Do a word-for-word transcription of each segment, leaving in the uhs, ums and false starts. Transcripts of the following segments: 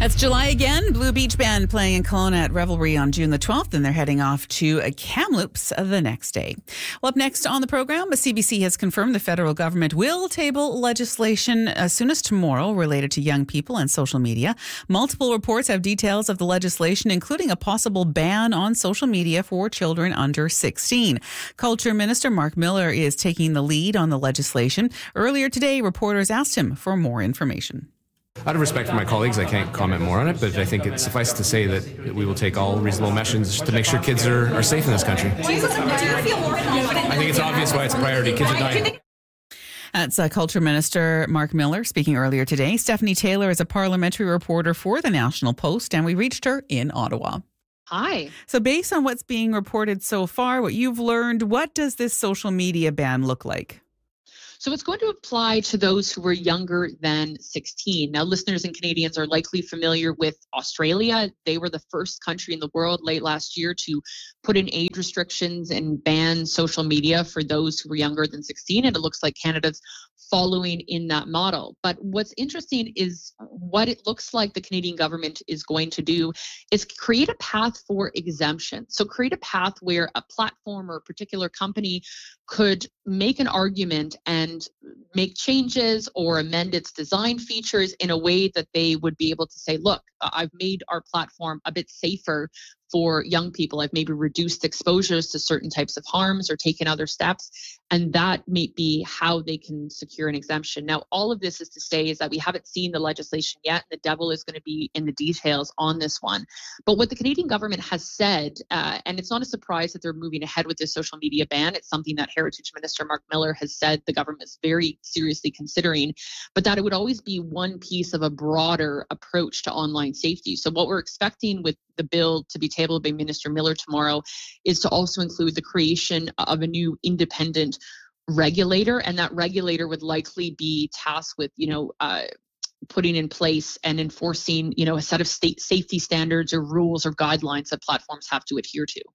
It's July again. Blue Beach Band playing in Kelowna at Revelry on June the twelfth, and they're heading off to Kamloops the next day. Well, up next on the program, the C B C has confirmed the federal government will table legislation as soon as tomorrow related to young people and social media. Multiple reports have details of the legislation, including a possible ban on social media for children under sixteen. Culture Minister Mark Miller is taking the lead on the legislation. Earlier today, reporters asked him for more information. Out of respect for my colleagues, I can't comment more on it, but I think it suffices to say that we will take all reasonable measures to make sure kids are, are safe in this country. Do you feel more confident? I think it's obvious why it's a priority. Kids are dying. That's uh, Culture Minister Mark Miller speaking earlier today. Stephanie Taylor is a parliamentary reporter for the National Post, and we reached her in Ottawa. Hi. So based on what's being reported so far, what you've learned, what does this social media ban look like? So it's going to apply to those who were younger than sixteen. Now, listeners and Canadians are likely familiar with Australia. They were the first country in the world late last year to put in age restrictions and ban social media for those who were younger than sixteen. And it looks like Canada's following in that model. But what's interesting is what it looks like the Canadian government is going to do is create a path for exemption. So create a path where a platform or a particular company could make an argument and make changes or amend its design features in a way that they would be able to say, look, I've made our platform a bit safer for young people. I've maybe reduced exposures to certain types of harms or taken other steps. And that may be how they can secure an exemption. Now, all of this is to say is that we haven't seen the legislation yet. The devil is going to be in the details on this one. But what the Canadian government has said, uh, and it's not a surprise that they're moving ahead with this social media ban. It's something that Heritage Minister Mark Miller has said the government is very seriously considering, but that it would always be one piece of a broader approach to online safety. So what we're expecting with the bill to be tabled by Minister Miller tomorrow is to also include the creation of a new independent regulator, and that regulator would likely be tasked with, you know, uh, putting in place and enforcing, you know, a set of state safety standards or rules or guidelines that platforms have to adhere to.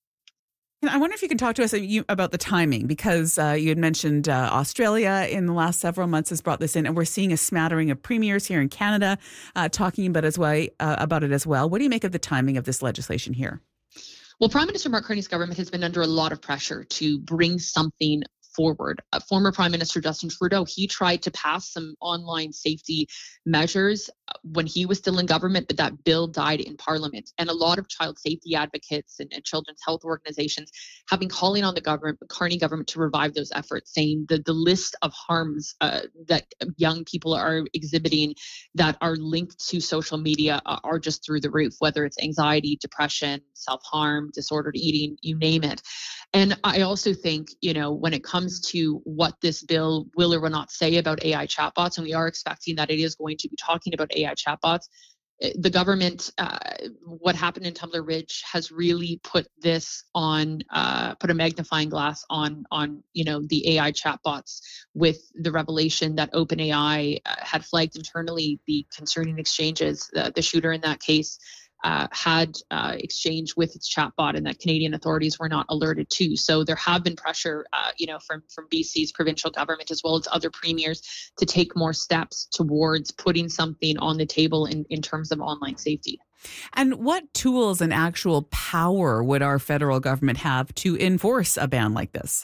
I wonder if you can talk to us about the timing, because uh, you had mentioned uh, Australia in the last several months has brought this in, and we're seeing a smattering of premiers here in Canada uh, talking about as well uh, about it as well. What do you make of the timing of this legislation here? Well, Prime Minister Mark Carney's government has been under a lot of pressure to bring something forward. Uh, former Prime Minister Justin Trudeau, he tried to pass some online safety measures when he was still in government, but that bill died in Parliament. And a lot of child safety advocates and, and children's health organizations have been calling on the government, the Carney government, to revive those efforts, saying that the list of harms uh, that young people are exhibiting that are linked to social media uh, are just through the roof, whether it's anxiety, depression, self-harm, disordered eating, you name it. And I also think, you know, when it comes to what this bill will or will not say about A I chatbots, and we are expecting that it is going to be talking about A I chatbots, the government, uh, what happened in Tumbler Ridge has really put this on, uh, put a magnifying glass on, on, you know, the A I chatbots, with the revelation that OpenAI uh, had flagged internally the concerning exchanges. Uh, the shooter in that case Uh, had uh, exchange with its chatbot, and that Canadian authorities were not alerted to. So there have been pressure, uh, you know, from from B C's provincial government as well as other premiers to take more steps towards putting something on the table in, in terms of online safety. And what tools and actual power would our federal government have to enforce a ban like this?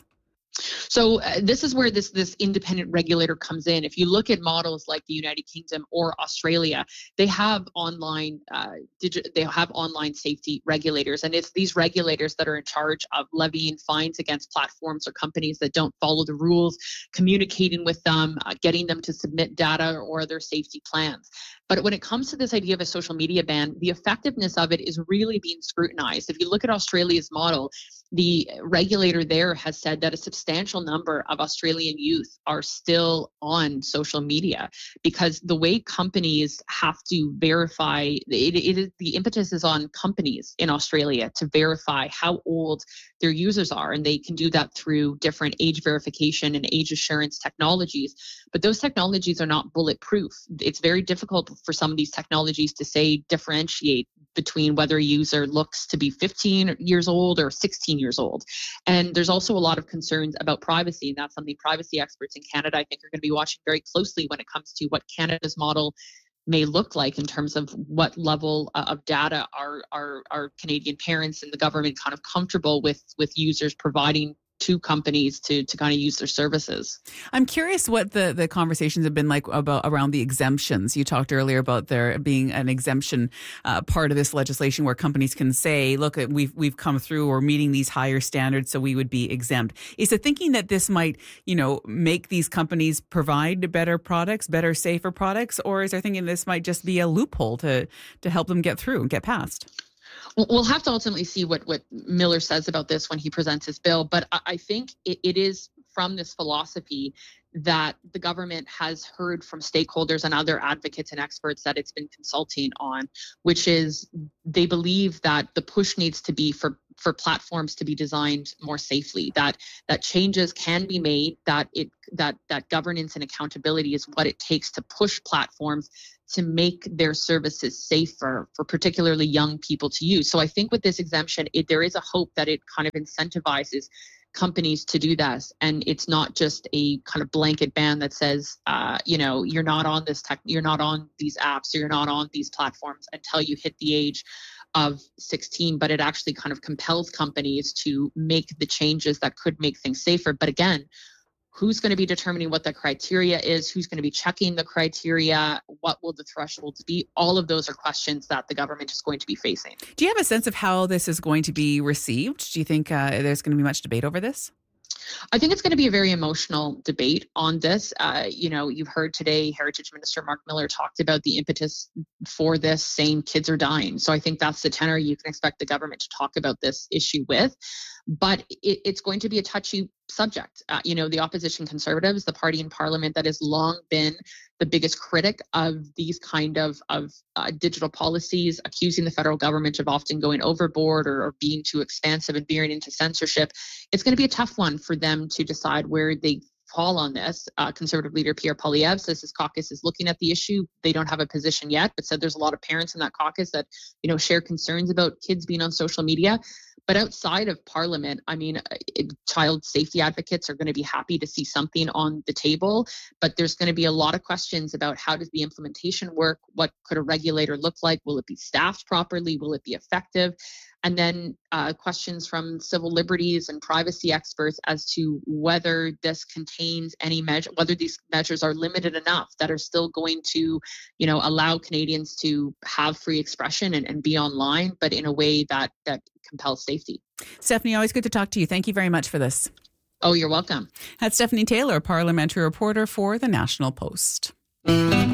So uh, this is where this this independent regulator comes in. If you look at models like the United Kingdom or Australia, they have online uh, digi- they have online safety regulators, and it's these regulators that are in charge of levying fines against platforms or companies that don't follow the rules, communicating with them, uh, getting them to submit data or other safety plans. But when it comes to this idea of a social media ban, the effectiveness of it is really being scrutinized. If you look at Australia's model, the regulator there has said that a substantial number of Australian youth are still on social media because the way companies have to verify, it, it is, the impetus is on companies in Australia to verify how old their users are. And they can do that through different age verification and age assurance technologies. But those technologies are not bulletproof. It's very difficult for some of these technologies to say differentiate between whether a user looks to be fifteen years old or sixteen years old. And there's also a lot of concerns about privacy, and that's something privacy experts in Canada, I think, are going to be watching very closely when it comes to what Canada's model may look like in terms of what level of data are are, are Canadian parents and the government kind of comfortable with with users providing to companies to to kind of use their services. I'm curious what the, the conversations have been like about around the exemptions. You talked earlier about there being an exemption uh, part of this legislation where companies can say, look, we've we've come through, we're meeting these higher standards, so we would be exempt. Is it thinking that this might, you know, make these companies provide better products, better, safer products, or is there thinking this might just be a loophole to to help them get through and get past? We'll have to ultimately see what, what Miller says about this when he presents his bill. But I think it, it is from this philosophy that the government has heard from stakeholders and other advocates and experts that it's been consulting on, which is they believe that the push needs to be for, for platforms to be designed more safely, that that changes can be made, that it that that governance and accountability is what it takes to push platforms to make their services safer for particularly young people to use. So I think with this exemption, it, there is a hope that it kind of incentivizes companies to do this. And it's not just a kind of blanket ban that says, uh, you know, you're not on this tech, you're not on these apps, or you're not on these platforms until you hit the age of sixteen, but it actually kind of compels companies to make the changes that could make things safer. But again, who's going to be determining what the criteria is? Who's going to be checking the criteria? What will the thresholds be? All of those are questions that the government is going to be facing. Do you have a sense of how this is going to be received? Do you think uh, there's going to be much debate over this? I think it's going to be a very emotional debate on this. Uh, you know, you've heard today Heritage Minister Mark Miller talked about the impetus for this, saying kids are dying. So I think that's the tenor you can expect the government to talk about this issue with. But it, it's going to be a touchy subject. Uh, you know, the opposition Conservatives, the party in Parliament that has long been the biggest critic of these kind of, of uh, digital policies, accusing the federal government of often going overboard or, or being too expansive and veering into censorship. It's going to be a tough one for them to decide where they fall on this. Uh, Conservative leader Pierre Poilievre says his caucus is looking at the issue. They don't have a position yet, but said there's a lot of parents in that caucus that, you know, share concerns about kids being on social media. But outside of Parliament, I mean, it, child safety advocates are going to be happy to see something on the table, but there's going to be a lot of questions about how does the implementation work? What could a regulator look like? Will it be staffed properly? Will it be effective? And then uh, questions from civil liberties and privacy experts as to whether this contains any measure, whether these measures are limited enough that are still going to, you know, allow Canadians to have free expression and, and be online, but in a way that that compels safety. Stephanie, always good to talk to you. Thank you very much for this. Oh, you're welcome. That's Stephanie Taylor, parliamentary reporter for the National Post.